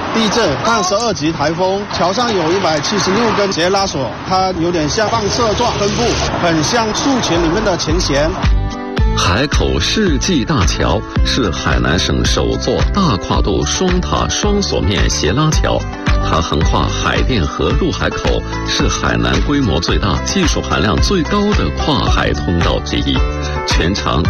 地震，看12级台风，桥上有176根斜拉索，它有点像放射状分布，很像竖琴里面的琴弦。 海口世纪大桥是海南省首座大跨度双塔双锁面斜拉桥，它横跨海淀河入海口，是海南规模最大、技术含量最高的跨海通道之一。全长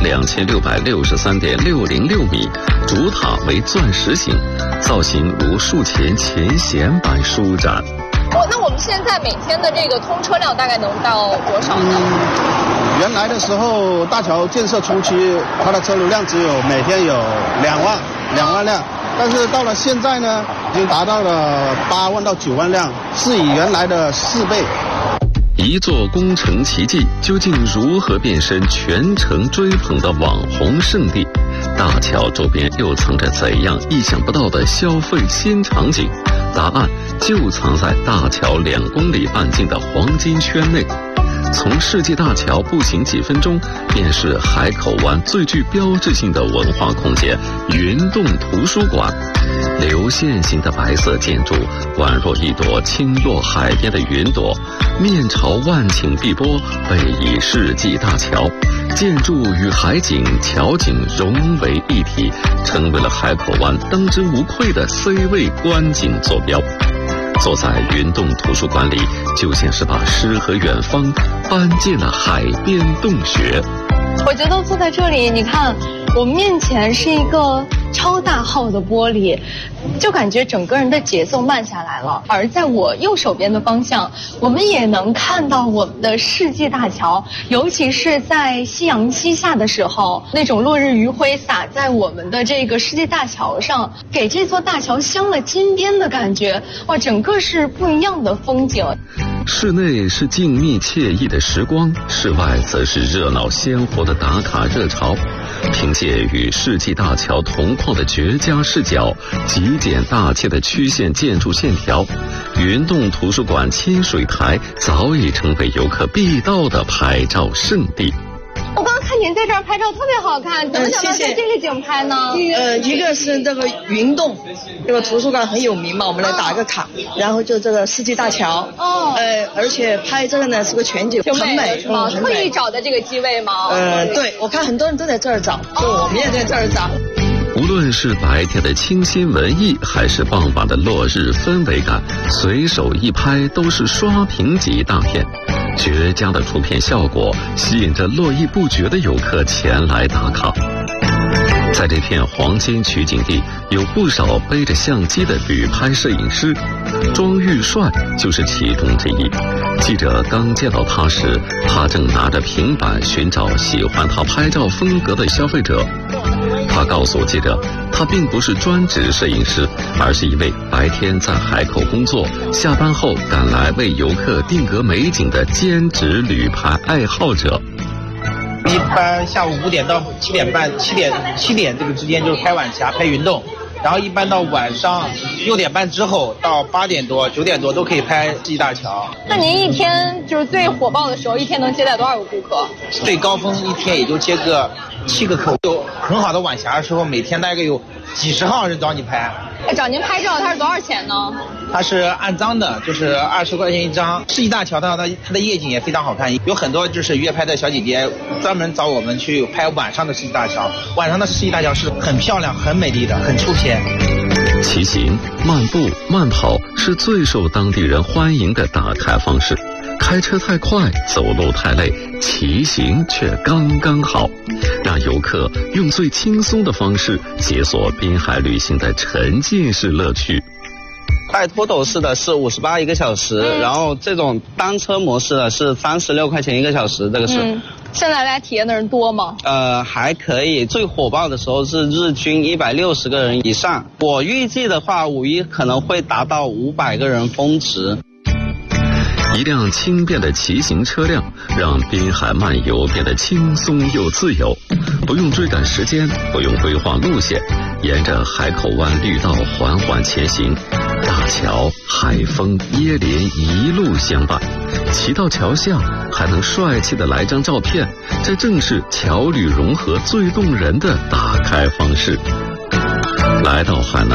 2663.606米，主塔为钻石形，造型如竖琴琴弦般舒展。 那我们现在每天的这个通车量大概能到多少呢？ 原来的时候，大桥建设初期，它的车流量只有每天有2万辆，但是到了现在呢，已经达到了8万到9万辆，是以原来的4倍。 一座工程奇迹究竟如何变身全城追捧的网红圣地？大桥周边又藏着怎样意想不到的消费新场景？答案就藏在大桥2公里半径的黄金圈内。从世纪大桥步行几分钟，便是海口湾最具标志性的文化空间——云洞图书馆。流线型的白色建筑，宛若一朵倾落海边的云朵，面朝万顷碧波，背倚世纪大桥，建筑与海景、桥景融为一体，成为了海口湾当之无愧的 C 位观景坐标。坐在云洞图书馆里，就像是把诗和远方搬进了海边洞穴。 我觉得坐在这里，你看我面前是一个超大号的玻璃，就感觉整个人的节奏慢下来了。而在我右手边的方向，我们也能看到我们的世纪大桥，尤其是在夕阳西下的时候，那种落日余晖洒在我们的这个世纪大桥上，给这座大桥镶了金边的感觉。哇，整个是不一样的风景。 室内是静谧惬意的时光，室外则是热闹鲜活的打卡热潮。凭借与世纪大桥同框的绝佳视角，极简大气的曲线建筑线条，云洞图书馆亲水台早已成为游客必到的拍照圣地。 我刚刚看您在这儿拍照特别好看，怎么想到在这个景拍呢？ 一个是这个云洞，这个图书馆很有名嘛，我们来打个卡，然后就这个世纪大桥，而且拍这个呢是个全景，很美， 是吗？特意找的这个机位吗？ 对，我看很多人都在这儿找，就我们也在这儿找。 无论是白天的清新文艺，还是傍晚的落日氛围感，随手一拍都是刷屏级大片。绝佳的出片效果吸引着络绎不绝的游客前来打卡。在这片黄金取景地，有不少背着相机的旅拍摄影师，庄玉帅就是其中之一。记者刚见到他时，他正拿着平板寻找喜欢他拍照风格的消费者。他告诉记者，他并不是专职摄影师，而是一位白天在海口工作，下班后赶来为游客定格美景的兼职旅拍爱好者。 一般下午5点到7点半，7点这个之间就是拍晚霞、拍云洞，然后一般到晚上6点半之后到8点多、9点多都可以拍世纪大桥。 那您一天就是最火爆的时候，一天能接待多少个顾客？ 最高峰一天也就接个7个客户。有很好的晚霞的时候，每天大概有几十号人找你拍。 找您拍照它是多少钱呢？ 它是按张的，就是20块钱一张。世纪大桥它的夜景也非常好看，有很多就是约拍的小姐姐专门找我们去拍晚上的世纪大桥。晚上的世纪大桥是很漂亮、很美丽的，很出片。 骑行、漫步、慢跑是最受当地人欢迎的打卡方式。开车太快，走路太累，骑行却刚刚好，让游客用最轻松的方式解锁滨海旅行的沉浸式乐趣。 带拖斗式的是58一个小时，然后这种单车模式的是36块钱一个小时，这个是。 现在来体验的人多吗？ 还可以，最火爆的时候是日均160个人以上。我预计的话，5一可能会达到500个人峰值。 一辆轻便的骑行车辆，让滨海漫游变得轻松又自由，不用追赶时间，不用规划路线，沿着海口湾绿道缓缓前行，大桥、海风、椰林一路相伴。骑到桥下还能帅气的来张照片，这正是桥旅融合最动人的打开方式。来到海南，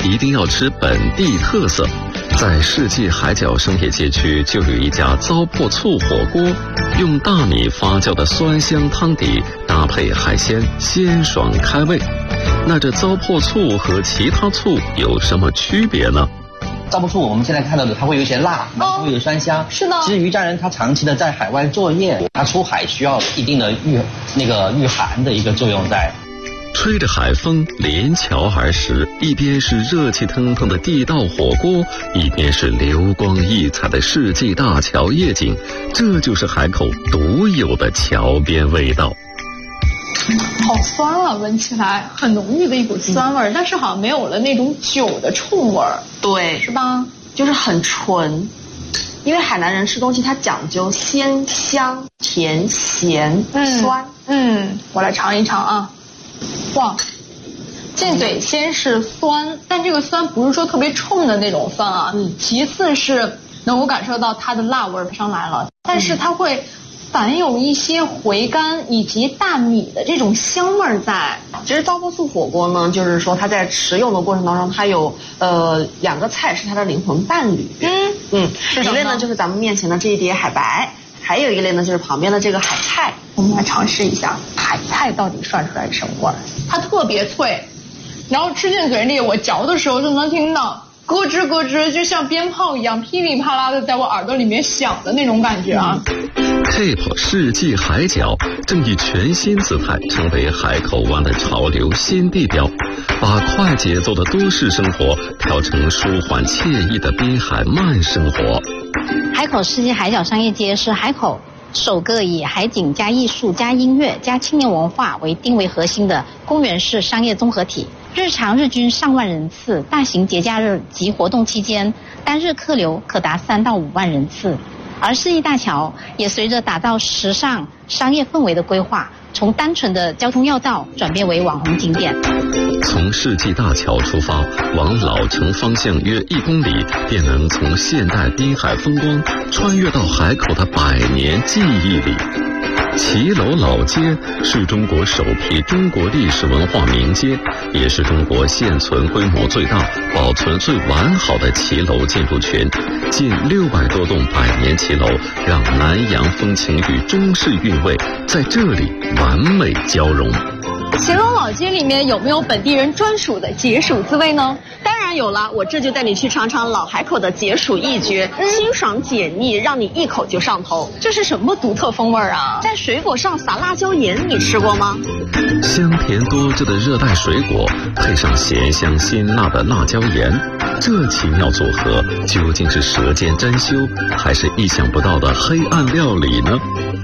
一定要吃本地特色。在世纪海角商业街区就有一家糟粕醋火锅，用大米发酵的酸香汤底搭配海鲜，鲜爽开胃。那这糟粕醋和其他醋有什么区别呢？ 糟粕醋我们现在看到的，它会有一些辣，然后会有酸香。 是的。 其实渔家人他长期的在海外作业，他出海需要一定的御寒的一个作用在。 吹着海风连桥而食，一边是热气腾腾的地道火锅，一边是流光溢彩的世纪大桥夜景，这就是海口独有的桥边味道。 好酸啊，闻起来很浓郁的一股酸味，但是好像没有了那种酒的冲味。 对， 是吧？ 就是很纯。因为海南人吃东西它讲究鲜香甜咸酸。 我来尝一尝啊。哇，进嘴先是酸，但这个酸不是说特别冲的那种酸啊。其次是能够感受到它的辣味上来了，但是它会反有一些回甘以及大米的这种香味在。 其实糟粕醋火锅呢，就是说它在食用的过程当中，它有2个菜是它的灵魂伴侣。一类呢就是咱们面前的这一碟海白，还有一类呢就是旁边的这个海菜。 我们来尝试一下海菜到底涮出来是什么味儿。它特别脆，然后吃进嘴里，我嚼的时候就能听到咯吱咯吱，就像鞭炮一样噼里啪啦的在我耳朵里面响的那种感觉啊。 Keep 世纪海角正以全新姿态成为海口湾的潮流新地标，把快节奏的都市生活调成舒缓惬意的滨海慢生活。 海口世纪海角商业街是海口首个以海景加艺术加音乐加青年文化为定位核心的公园式商业综合体，日常日均上万人次，大型节假日及活动期间单日客流可达3到5万人次。而世纪大桥也随着打造时尚商业氛围的规划，从单纯的交通要道转变为网红景点。 从世纪大桥出发，往老城方向约1公里，便能从现代滨海风光穿越到海口的100年记忆里。骑楼老街是中国首批中国历史文化名街，也是中国现存规模最大、保存最完好的骑楼建筑群。近600多栋100年骑楼，让南洋风情与中式韵味在这里完美交融。 骑楼老街里面有没有本地人专属的解暑滋味呢？ 当然有了，我这就带你去尝尝老海口的解暑一绝，清爽解腻，让你一口就上头。 这是什么独特风味啊？ 在水果上撒辣椒盐，你吃过吗？ 香甜多汁的热带水果，配上咸香辛辣的辣椒盐，这奇妙组合究竟是舌尖沾羞，还是意想不到的黑暗料理呢？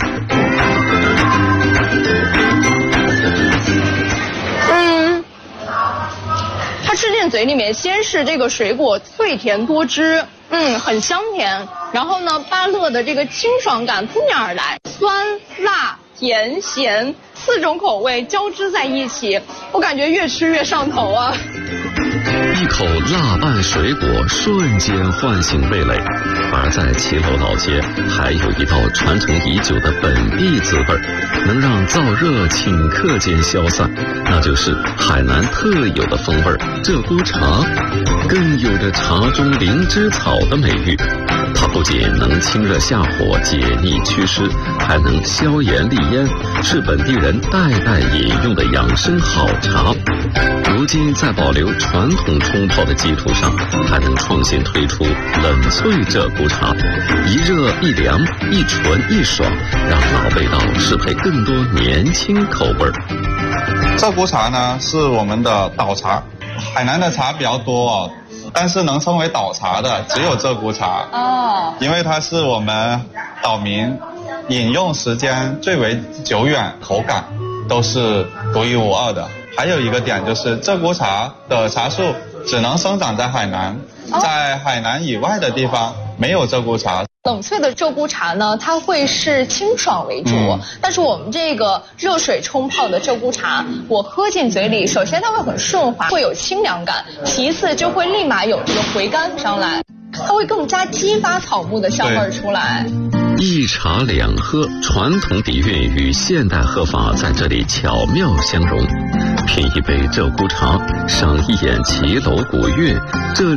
它吃进嘴里面，先是这个水果脆甜多汁，很香甜，然后呢，芭乐的这个清爽感扑面而来，酸、辣、甜、咸4种口味交织在一起，我感觉越吃越上头啊。 一口辣拌水果瞬间唤醒味蕾，而在骑楼老街还有一道传承已久的本地滋味，能让燥热顷刻间消散，那就是海南特有的风味鹧鸪茶，更有着茶中灵芝草的美誉。它不仅能清热下火、解腻祛湿，还能消炎利咽，是本地人代代饮用的养生好茶。如今在保留传统冲泡的基础上，还能创新推出冷萃鹧鸪茶，一热一凉，一纯一爽，让老味道适配更多年轻口味。 鹧鸪茶呢是我们的岛茶，海南的茶比较多哦，但是能称为岛茶的只有鹧鸪茶哦，因为它是我们岛民饮用时间最为久远，口感都是独一无二的。还有一个点就是鹧鸪茶的茶树只能生长在海南，在海南以外的地方没有鹧鸪茶。 冷萃的鹧鸪茶呢，它会是清爽为主，但是我们这个热水冲泡的鹧鸪茶，我喝进嘴里，首先它会很顺滑，会有清凉感，其次就会立马有这个回甘上来，它会更加激发草木的香味出来。 一茶两喝，传统底蕴与现代喝法在这里巧妙相融。 品一杯鹧鸪茶，赏一眼骑楼古月，这里